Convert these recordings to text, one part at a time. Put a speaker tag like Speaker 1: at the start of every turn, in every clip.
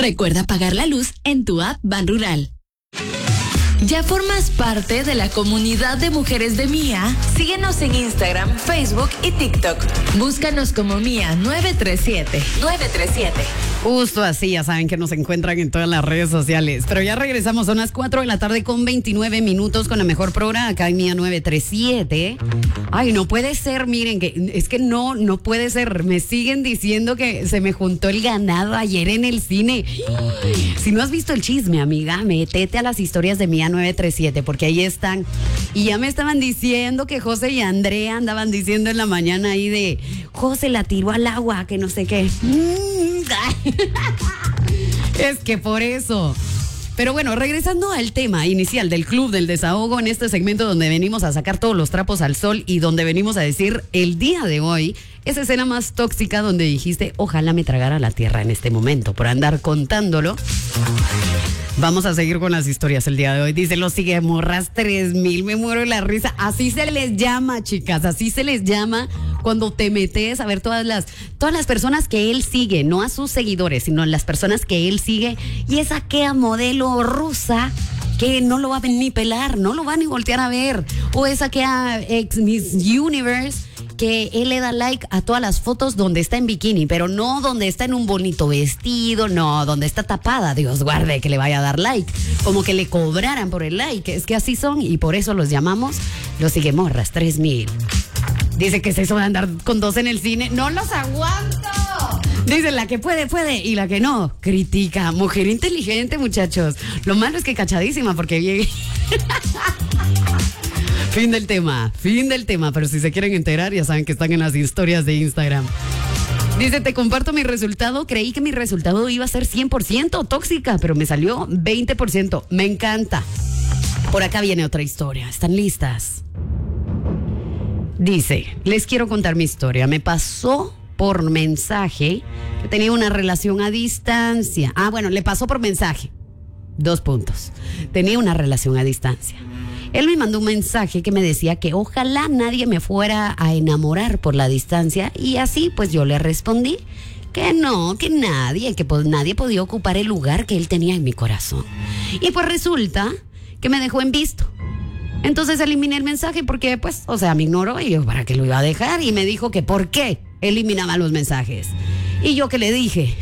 Speaker 1: Recuerda pagar la luz en tu app Banrural. ¿Ya formas parte de la comunidad de mujeres de Mía? Síguenos en Instagram, Facebook y TikTok. Búscanos como Mía 937.
Speaker 2: Justo así, ya saben que nos encuentran en todas las redes sociales. Pero ya regresamos, son las 4 de la tarde con 29 minutos con la mejor programa acá en Mía 937. Ay, no puede ser, miren, es que no puede ser. Me siguen diciendo que se me juntó el ganado ayer en el cine. Si no has visto el chisme, amiga, métete a las historias de Mía 937, porque ahí están. Y ya me estaban diciendo que José y Andrea andaban diciendo en la mañana ahí de José la tiró al agua, que no sé qué. Es que por eso. Pero bueno, regresando al tema inicial del Club del Desahogo, en este segmento donde venimos a sacar todos los trapos al sol y donde venimos a decir el día de hoy, esa escena más tóxica donde dijiste, ojalá me tragara la tierra en este momento por andar contándolo. Vamos a seguir con las historias el día de hoy. Dice, los sigue morras 3000, me muero de la risa. Así se les llama, chicas, así se les llama cuando te metes a ver todas las personas que él sigue, no a sus seguidores, sino a las personas que él sigue. Y es aquella modelo rusa que no lo va a ni pelar, no lo va ni voltear a ver. O es aquella ex Miss Universe que él le da like a todas las fotos donde está en bikini, pero no donde está en un bonito vestido, no, donde está tapada. Dios guarde que le vaya a dar like, como que le cobraran por el like. Es que así son y por eso los llamamos los siguemorras 3000. Dice que es eso de andar con dos en el cine. ¡No los aguanto! Dice, la que puede, y la que no, critica. Mujer inteligente, muchachos. Lo malo es que cachadísima, porque llegue. Fin del tema, pero si se quieren enterar, ya saben que están en las historias de Instagram. Dice, te comparto mi resultado, creí que mi resultado iba a ser 100% tóxica, pero me salió 20%, me encanta. Por acá viene otra historia, ¿están listas? Dice, les quiero contar mi historia, me pasó por mensaje que tenía una relación a distancia. Bueno, le pasó por mensaje, 2 puntos, tenía una relación a distancia. Él me mandó un mensaje que me decía que ojalá nadie me fuera a enamorar por la distancia y así pues yo le respondí que no, que nadie podía ocupar el lugar que él tenía en mi corazón. Y pues resulta que me dejó en visto. Entonces eliminé el mensaje porque pues, me ignoró y yo para qué lo iba a dejar y me dijo que por qué eliminaba los mensajes. Y yo que le dije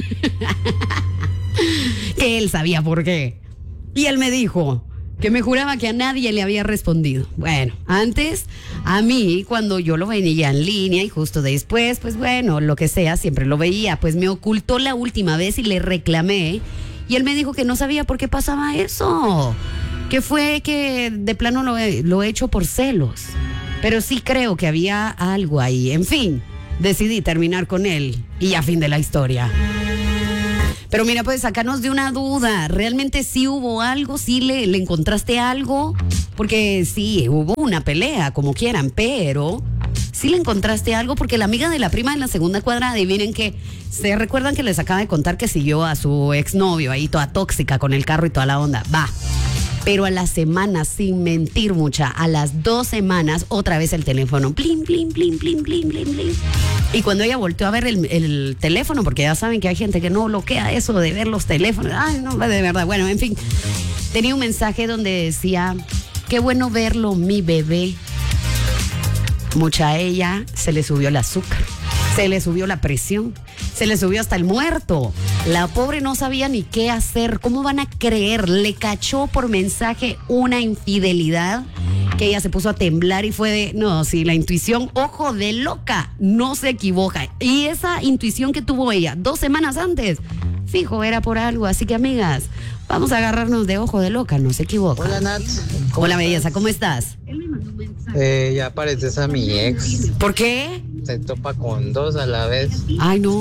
Speaker 2: que él sabía por qué. Y él me dijo que me juraba que a nadie le había respondido. Bueno, antes, a mí, cuando yo lo veía en línea y justo después, pues bueno, lo que sea, siempre lo veía, pues me ocultó la última vez y le reclamé. Y él me dijo que no sabía por qué pasaba eso. Que fue que de plano lo he hecho por celos. Pero sí creo que había algo ahí. En fin, decidí terminar con él y ya fin de la historia. Pero mira, pues sacarnos de una duda, ¿realmente sí hubo algo? ¿Sí le encontraste algo? Porque sí, hubo una pelea, como quieran, pero ¿sí le encontraste algo? Porque la amiga de la prima de la segunda cuadra, adivinen que, ¿se recuerdan que les acaba de contar que siguió a su exnovio ahí toda tóxica con el carro y toda la onda? Va. Pero a la semana, sin mentir mucha, a las 2 semanas, otra vez el teléfono. Blin, blin, blin, blin, blin, blin, blin. Y cuando ella volteó a ver el teléfono, porque ya saben que hay gente que no bloquea eso de ver los teléfonos. Ay, no, de verdad. Bueno, en fin. Tenía un mensaje donde decía, qué bueno verlo, mi bebé. Mucha a ella se le subió el azúcar, se le subió la presión, se le subió hasta el muerto. La pobre no sabía ni qué hacer. ¿Cómo van a creer? Le cachó por mensaje una infidelidad que ella se puso a temblar y fue de, no, sí, la intuición, ojo de loca, no se equivoca. Y esa intuición que tuvo ella 2 semanas antes, fijo, era por algo. Así que, amigas, vamos a agarrarnos de ojo de loca, no se equivoca.
Speaker 3: Hola, Nat.
Speaker 2: Hola, belleza, ¿cómo estás?
Speaker 3: Ya pareces a mi ex.
Speaker 2: ¿Por qué?
Speaker 3: Se topa con 2 a la vez.
Speaker 2: Ay, no.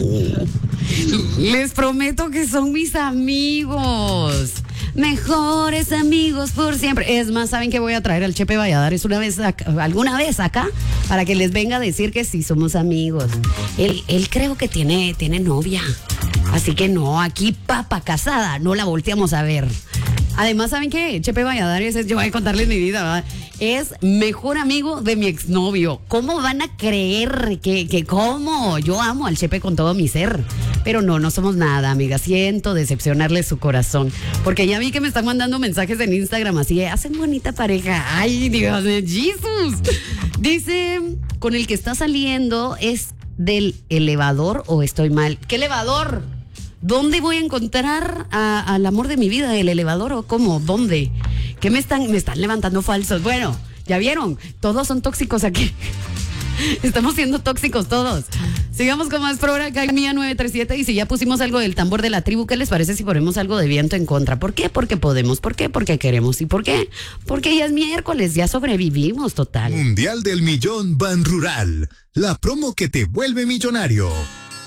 Speaker 2: Les prometo que son mis amigos. Mejores amigos por siempre. Es más, ¿saben que voy a traer al Chepe Valladares alguna vez acá? Para que les venga a decir que sí somos amigos. Él creo que tiene novia. Así que no, aquí papa casada, no la volteamos a ver. Además, ¿saben qué? Chepe Valladares, yo voy a contarles mi vida, ¿verdad? Es mejor amigo de mi exnovio. ¿Cómo van a creer que cómo? Yo amo al Chepe con todo mi ser. Pero no somos nada, amiga. Siento decepcionarle su corazón. Porque ya vi que me están mandando mensajes en Instagram así, hacen bonita pareja. Ay, Dios de Jesús. Dice, con el que está saliendo es del elevador o estoy mal. ¿Qué elevador? ¿Dónde voy a encontrar al amor de mi vida? ¿El elevador o cómo? ¿Dónde? ¿Qué me están levantando falsos? Bueno, ya vieron, todos son tóxicos aquí. Estamos siendo tóxicos todos. Sigamos con más programa acá en Mía 937. Y si ya pusimos algo del tambor de la tribu, ¿qué les parece si ponemos algo de viento en contra? ¿Por qué? Porque podemos. ¿Por qué? Porque queremos. ¿Y por qué? Porque ya es miércoles, ya sobrevivimos, total.
Speaker 4: Mundial del Millón Ban Rural. La promo que te vuelve millonario.